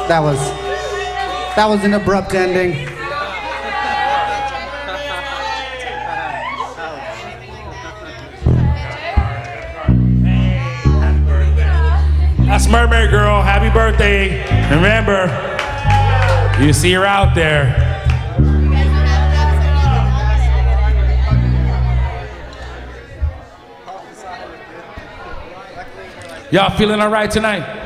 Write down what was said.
That was an abrupt ending. That's Mermaid Girl. Happy birthday. Remember, you see her out there. Y'all feeling all right tonight?